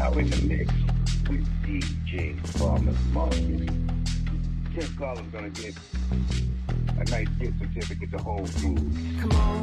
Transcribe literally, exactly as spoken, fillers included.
Now in the mix with D J Farmer's Market. Tim Collins gonna get a nice gift certificate to Whole Foods. Come on.